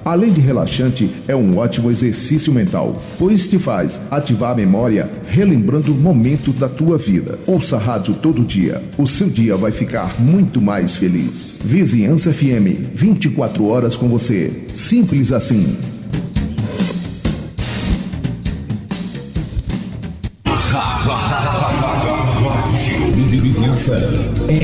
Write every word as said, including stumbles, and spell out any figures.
Além de relaxante, é um ótimo exercício mental, pois te faz ativar a memória, relembrando momentos da tua vida. Ouça a rádio todo dia. O seu dia vai ficar muito mais feliz. Vizinhança F M, vinte e quatro horas com você. Simples assim. Vizinhança